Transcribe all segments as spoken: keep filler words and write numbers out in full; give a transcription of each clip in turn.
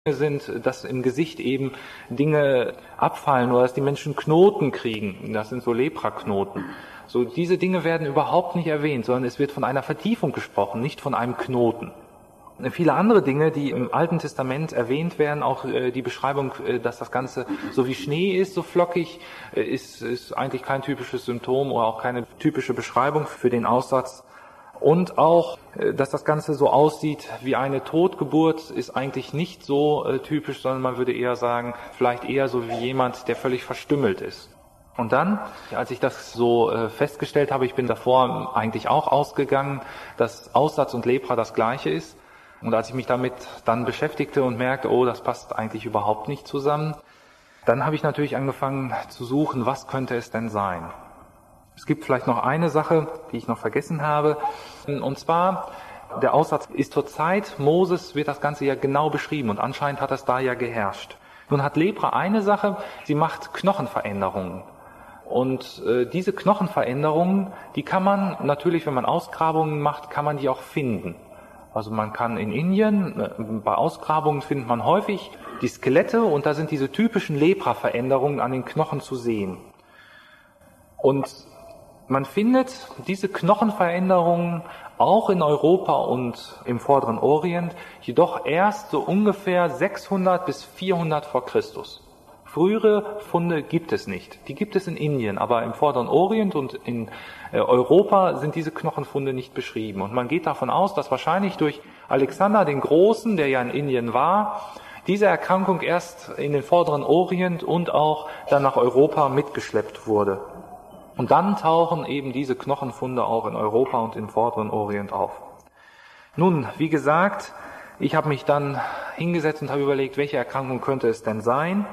sind, dass im Gesicht eben Dinge abfallen oder dass die Menschen Knoten kriegen. Das sind so Lepraknoten. So, diese Dinge werden überhaupt nicht erwähnt, sondern es wird von einer Vertiefung gesprochen, nicht von einem Knoten. Viele andere Dinge, die im Alten Testament erwähnt werden, auch äh, die Beschreibung, äh, dass das Ganze so wie Schnee ist, so flockig, äh, ist, ist eigentlich kein typisches Symptom oder auch keine typische Beschreibung für den Aussatz. Und auch, äh, dass das Ganze so aussieht wie eine Totgeburt, ist eigentlich nicht so äh, typisch, sondern man würde eher sagen, vielleicht eher so wie jemand, der völlig verstümmelt ist. Und dann, als ich das so äh, festgestellt habe, ich bin davor eigentlich auch ausgegangen, dass Aussatz und Lepra das Gleiche ist. Und als ich mich damit dann beschäftigte und merkte, oh, das passt eigentlich überhaupt nicht zusammen, dann habe ich natürlich angefangen zu suchen, was könnte es denn sein? Es gibt vielleicht noch eine Sache, die ich noch vergessen habe, und zwar, der Aussatz ist zur Zeit Moses, wird das Ganze ja genau beschrieben und anscheinend hat das da ja geherrscht. Nun hat Lepra eine Sache, sie macht Knochenveränderungen. Und äh, diese Knochenveränderungen, die kann man natürlich, wenn man Ausgrabungen macht, kann man die auch finden. Also man kann in Indien, bei Ausgrabungen findet man häufig die Skelette und da sind diese typischen Lepra-Veränderungen an den Knochen zu sehen. Und man findet diese Knochenveränderungen auch in Europa und im Vorderen Orient, jedoch erst so ungefähr sechshundert bis vierhundert vor Christus. Frühere Funde gibt es nicht. Die gibt es in Indien, aber im Vorderen Orient und in Europa sind diese Knochenfunde nicht beschrieben. Und man geht davon aus, dass wahrscheinlich durch Alexander den Großen, der ja in Indien war, diese Erkrankung erst in den Vorderen Orient und auch dann nach Europa mitgeschleppt wurde. Und dann tauchen eben diese Knochenfunde auch in Europa und im Vorderen Orient auf. Nun, wie gesagt, ich habe mich dann hingesetzt und habe überlegt, welche Erkrankung könnte es denn sein?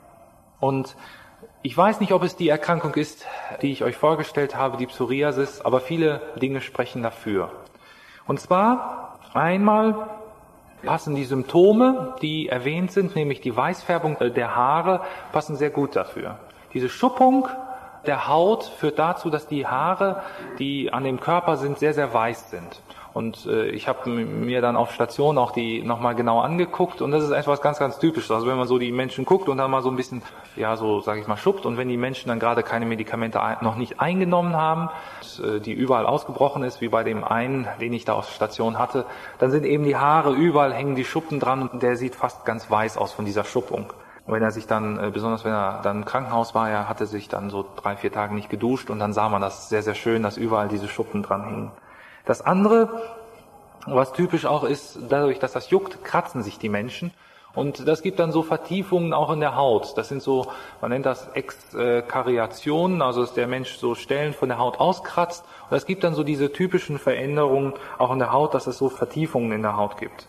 Und ich weiß nicht, ob es die Erkrankung ist, die ich euch vorgestellt habe, die Psoriasis, aber viele Dinge sprechen dafür. Und zwar einmal passen die Symptome, die erwähnt sind, nämlich die Weißfärbung der Haare, passen sehr gut dafür. Diese Schuppung der Haut führt dazu, dass die Haare, die an dem Körper sind, sehr, sehr weiß sind. Und äh, ich habe mir dann auf Station auch die nochmal genau angeguckt und das ist etwas ganz, ganz Typisches. Also wenn man so die Menschen guckt und dann mal so ein bisschen, ja so sage ich mal, schuppt und wenn die Menschen dann gerade keine Medikamente noch nicht eingenommen haben, und, äh, die überall ausgebrochen ist, wie bei dem einen, den ich da auf Station hatte, dann sind eben die Haare, überall hängen die Schuppen dran und der sieht fast ganz weiß aus von dieser Schuppung. Und wenn er sich dann, äh, besonders wenn er dann im Krankenhaus war, er hatte sich dann so drei, vier Tage nicht geduscht und dann sah man das sehr, sehr schön, dass überall diese Schuppen dran hingen. Das andere, was typisch auch ist, dadurch, dass das juckt, kratzen sich die Menschen. Und das gibt dann so Vertiefungen auch in der Haut. Das sind so, man nennt das Exkariationen, also dass der Mensch so Stellen von der Haut auskratzt. Und das gibt dann so diese typischen Veränderungen auch in der Haut, dass es so Vertiefungen in der Haut gibt.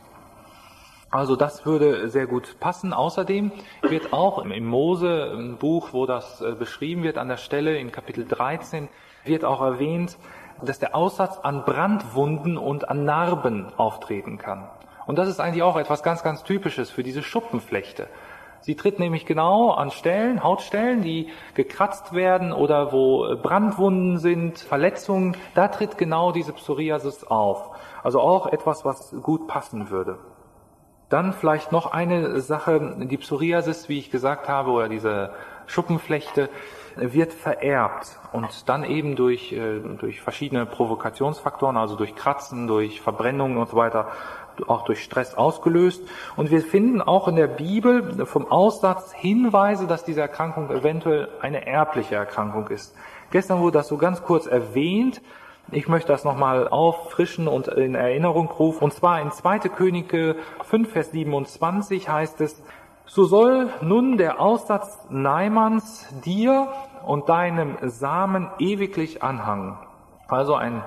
Also das würde sehr gut passen. Außerdem wird auch im Mose, im Buch, wo das beschrieben wird, an der Stelle in Kapitel dreizehn, wird auch erwähnt, dass der Aussatz an Brandwunden und an Narben auftreten kann. Und das ist eigentlich auch etwas ganz, ganz Typisches für diese Schuppenflechte. Sie tritt nämlich genau an Stellen, Hautstellen, die gekratzt werden oder wo Brandwunden sind, Verletzungen, da tritt genau diese Psoriasis auf. Also auch etwas, was gut passen würde. Dann vielleicht noch eine Sache, die Psoriasis, wie ich gesagt habe, oder diese Schuppenflechte, wird vererbt und dann eben durch, durch verschiedene Provokationsfaktoren, also durch Kratzen, durch Verbrennungen und so weiter, auch durch Stress ausgelöst. Und wir finden auch in der Bibel vom Aussatz Hinweise, dass diese Erkrankung eventuell eine erbliche Erkrankung ist. Gestern wurde das so ganz kurz erwähnt. Ich möchte das nochmal auffrischen und in Erinnerung rufen. Und zwar in zweite Könige fünf, Vers siebenundzwanzig heißt es, so soll nun der Aussatz Naamans dir und deinem Samen ewiglich anhangen. Also ein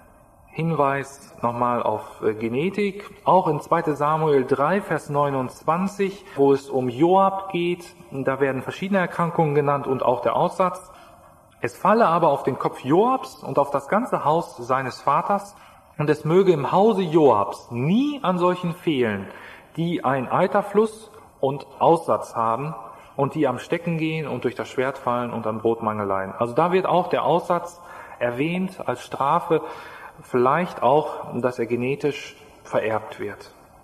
Hinweis nochmal auf Genetik. Auch in zweite Samuel drei, Vers neunundzwanzig, wo es um Joab geht, da werden verschiedene Erkrankungen genannt und auch der Aussatz. Es falle aber auf den Kopf Joabs und auf das ganze Haus seines Vaters, und es möge im Hause Joabs nie an solchen fehlen, die ein Eiterfluss und Aussatz haben und die am Stecken gehen und durch das Schwert fallen und an Brotmangel leiden. Also da wird auch der Aussatz erwähnt als Strafe, vielleicht auch, dass er genetisch vererbt wird.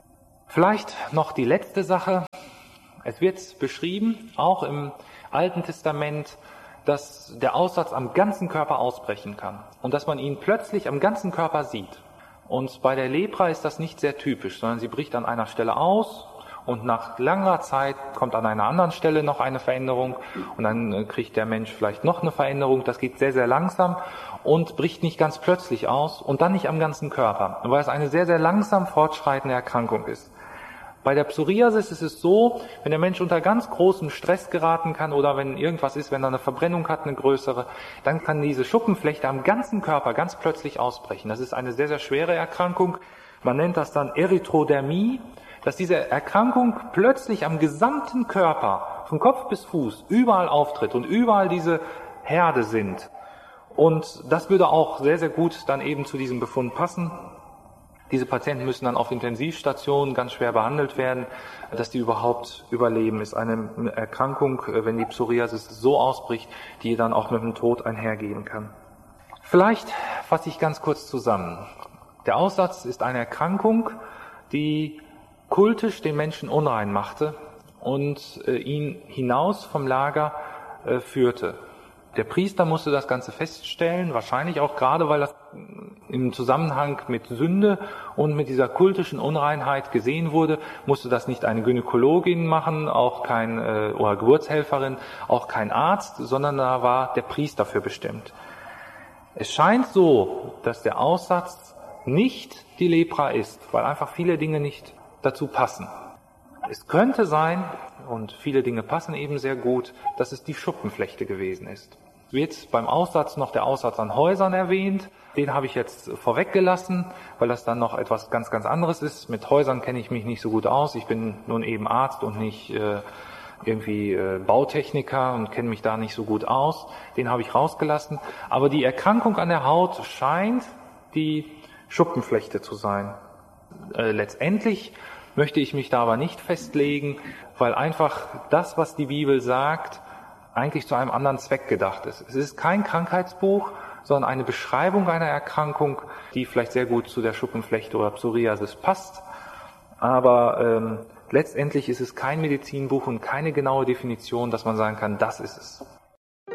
Vielleicht noch die letzte Sache. Es wird beschrieben, auch im Alten Testament, dass der Aussatz am ganzen Körper ausbrechen kann und dass man ihn plötzlich am ganzen Körper sieht. Und bei der Lepra ist das nicht sehr typisch, sondern sie bricht an einer Stelle aus und nach langer Zeit kommt an einer anderen Stelle noch eine Veränderung und dann kriegt der Mensch vielleicht noch eine Veränderung. Das geht sehr, sehr langsam und bricht nicht ganz plötzlich aus und dann nicht am ganzen Körper, weil es eine sehr, sehr langsam fortschreitende Erkrankung ist. Bei der Psoriasis ist es so, wenn der Mensch unter ganz großem Stress geraten kann oder wenn irgendwas ist, wenn er eine Verbrennung hat, eine größere, dann kann diese Schuppenflechte am ganzen Körper ganz plötzlich ausbrechen. Das ist eine sehr, sehr schwere Erkrankung. Man nennt das dann Erythrodermie, dass diese Erkrankung plötzlich am gesamten Körper, von Kopf bis Fuß, überall auftritt und überall diese Herde sind. Und das würde auch sehr, sehr gut dann eben zu diesem Befund passen. Diese Patienten müssen dann auf Intensivstationen ganz schwer behandelt werden, dass die überhaupt überleben. Ist eine Erkrankung, wenn die Psoriasis so ausbricht, die dann auch mit dem Tod einhergehen kann. Vielleicht fasse ich ganz kurz zusammen. Der Aussatz ist eine Erkrankung, die kultisch den Menschen unrein machte und ihn hinaus vom Lager führte. Der Priester musste das Ganze feststellen, wahrscheinlich auch gerade, weil das im Zusammenhang mit Sünde und mit dieser kultischen Unreinheit gesehen wurde, musste das nicht eine Gynäkologin machen, auch kein äh, oder Geburtshelferin, auch kein Arzt, sondern da war der Priester für bestimmt. Es scheint so, dass der Aussatz nicht die Lepra ist, weil einfach viele Dinge nicht dazu passen. Es könnte sein, und viele Dinge passen eben sehr gut, dass es die Schuppenflechte gewesen ist. Es wird beim Aussatz noch der Aussatz an Häusern erwähnt. Den habe ich jetzt vorweggelassen, weil das dann noch etwas ganz, ganz anderes ist. Mit Häusern kenne ich mich nicht so gut aus. Ich bin nun eben Arzt und nicht äh, irgendwie äh, Bautechniker und kenne mich da nicht so gut aus. Den habe ich rausgelassen. Aber die Erkrankung an der Haut scheint die Schuppenflechte zu sein. Äh, letztendlich möchte ich mich da aber nicht festlegen, weil einfach das, was die Bibel sagt, eigentlich zu einem anderen Zweck gedacht ist. Es ist kein Krankheitsbuch, sondern eine Beschreibung einer Erkrankung, die vielleicht sehr gut zu der Schuppenflechte oder Psoriasis passt. Aber ähm, letztendlich ist es kein Medizinbuch und keine genaue Definition, dass man sagen kann, das ist es.